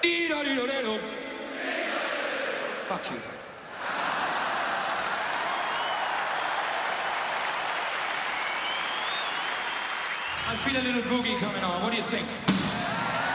Dee-da-dee-da-dee-do. Fuck you. I feel a little boogie coming on. What do you think?